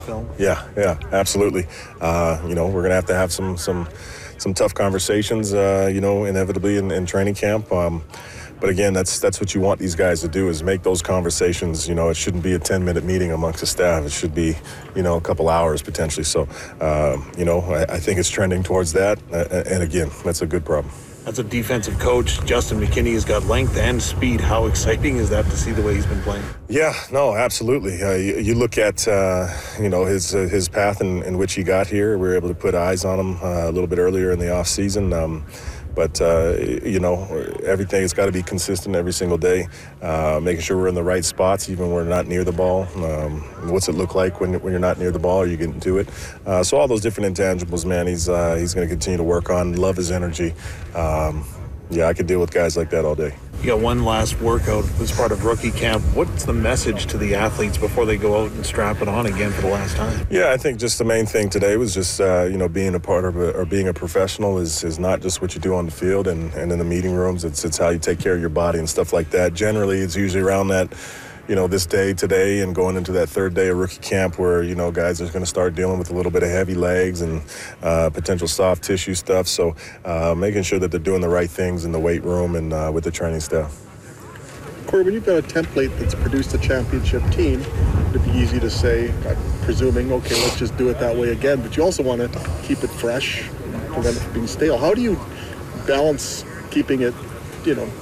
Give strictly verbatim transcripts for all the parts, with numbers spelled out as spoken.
film. Yeah, yeah, absolutely. Uh, you know, we're gonna have to have some some some tough conversations. Uh, you know, inevitably in, in training camp. Um, but again, that's that's what you want these guys to do, is make those conversations. You know, it shouldn't be a ten-minute meeting amongst the staff. It should be, you know, a couple hours potentially. So, uh, you know, I, I think it's trending towards that. Uh, and again, that's a good problem. As a defensive coach, Justin McKinney has got length and speed. How exciting is that to see the way he's been playing? Yeah, no, absolutely. Uh, you, you look at, uh, you know, his uh, his path in, in which he got here. We were able to put eyes on him uh, a little bit earlier in the off season. Um, But, uh, you know, everything has got to be consistent every single day, uh, making sure we're in the right spots, even when we're not near the ball. Um, what's it look like when, when you're not near the ball? Are you getting to it? Uh, so all those different intangibles, man, he's uh, he's going to continue to work on. Love his energy. Um, yeah, I could deal with guys like that all day. You got one last workout as part of rookie camp. What's the message to the athletes before they go out and strap it on again for the last time? Yeah, I think just the main thing today was just, uh, you know, being a part of it, or being a professional is, is not just what you do on the field and, and in the meeting rooms. It's, it's how you take care of your body and stuff like that. Generally, it's usually around that, you know, this day today and going into that third day of rookie camp where, you know, guys are going to start dealing with a little bit of heavy legs and uh, potential soft tissue stuff. So uh, making sure that they're doing the right things in the weight room and uh, with the training staff. Corey, when you've got a template that's produced a championship team, it'd be easy to say, I'm presuming, okay, let's just do it that way again. But you also want to keep it fresh, prevent it from being stale. How do you balance keeping it, you know,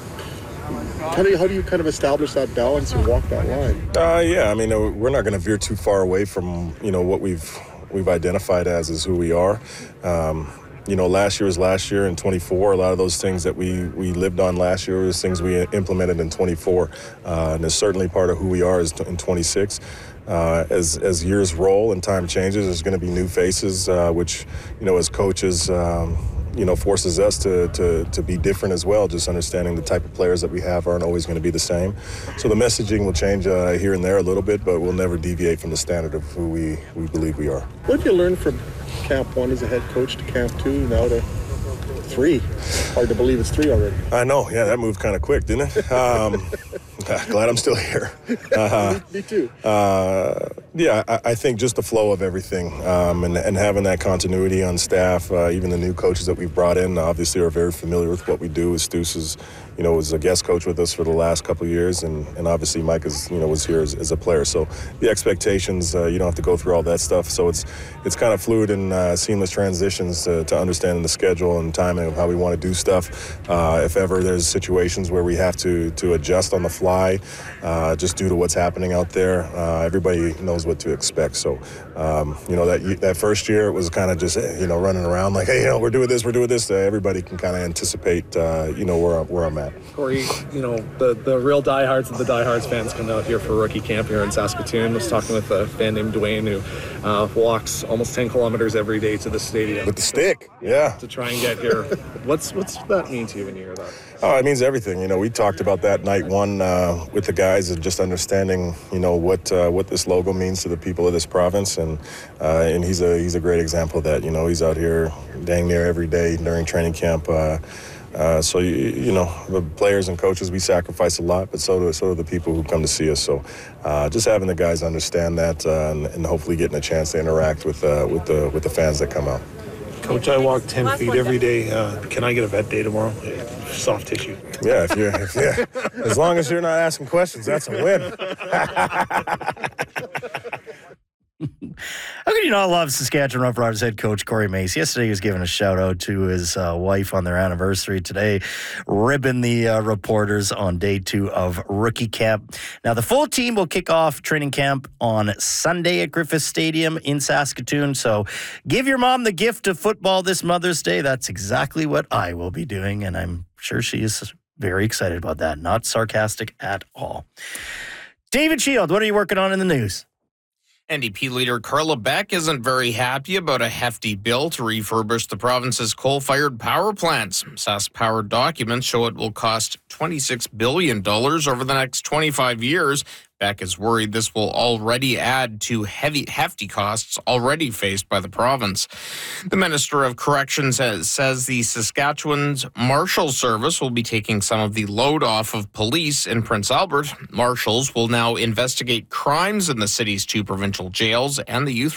how do you, how do you kind of establish that balance and walk that line? Uh, yeah, I mean, we're not going to veer too far away from, you know, what we've we've identified as is who we are. Um, You know, last year was last year in twenty-four. A lot of those things that we, we lived on last year was things we implemented in twenty-four. Uh, and it's certainly part of who we are is in twenty-six. Uh, as as years roll and time changes, there's going to be new faces, uh, which, you know, as coaches, um, you know, forces us to, to, to be different as well. Just understanding the type of players that we have aren't always going to be the same. So the messaging will change uh, here and there a little bit, but we'll never deviate from the standard of who we, we believe we are. What have you learned from camp one as a head coach to camp two, now to three? Hard to believe it's three already. I know. Yeah, that moved kind of quick, didn't it? Um, glad I'm still here. Uh, Me too. Uh, yeah, I, I think just the flow of everything um, and, and having that continuity on staff, uh, even the new coaches that we've brought in, obviously are very familiar with what we do. Stus is, you know, was a guest coach with us for the last couple of years, and, and obviously Mike is, you know, was here as, as a player. So the expectations, uh, you don't have to go through all that stuff. So it's it's kind of fluid and uh, seamless transitions to, to understanding the schedule and timing of how we want to do stuff. Uh, if ever there's situations where we have to to adjust on the fly, uh, just due to what's happening out there, uh, everybody knows what to expect. So, um, you know, that that first year it was kind of just, you know, running around like, hey, you know, we're doing this, we're doing this. Uh, everybody can kind of anticipate, uh, you know, where where I'm at. Corey, you know, the, the real diehards of the diehards fans come out here for rookie camp here in Saskatoon. I was talking with a fan named Dwayne who uh, walks almost ten kilometers every day to the stadium. With the stick, yeah. To try and get here. What's what's that mean to you when you hear that? Oh, it means everything. You know, we talked about that night one uh, with the guys and just understanding, you know, what uh, what this logo means to the people of this province, and uh, and he's a he's a great example of that. You know, he's out here dang near every day during training camp. Uh, uh, so you, you know, the players and coaches, we sacrifice a lot, but so do so do the people who come to see us. So uh, just having the guys understand that, uh, and, and hopefully getting a chance to interact with uh, with the with the fans that come out. Coach, I walk ten feet every day. Uh, can I get a vet day tomorrow? Soft tissue. Yeah, if you're, if, yeah. As long as you're not asking questions, that's a win. How could you not love Saskatchewan Roughriders head coach Corey Mace? Yesterday he was giving a shout out to his uh, wife on their anniversary. Today, ribbing the uh, reporters on day two of rookie camp. Now, the full team will kick off training camp on Sunday at Griffith Stadium in Saskatoon. So give your mom the gift of football this Mother's Day. That's exactly what I will be doing, and I'm sure she is very excited about that. Not sarcastic at all. David Shield, what are you working on in the news? N D P leader Carla Beck isn't very happy about a hefty bill to refurbish the province's coal-fired power plants. Sask Power documents show it will cost twenty-six billion dollars over the next twenty-five years. Beck is worried this will already add to heavy, hefty costs already faced by the province. The Minister of Corrections has, says the Saskatchewan's Marshal Service will be taking some of the load off of police in Prince Albert. Marshals will now investigate crimes in the city's two provincial jails and the youth